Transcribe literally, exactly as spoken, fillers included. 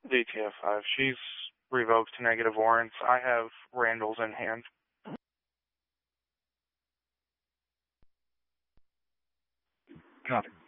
D T F five. She's revoked negative warrants. I have Randall's in hand. Copy.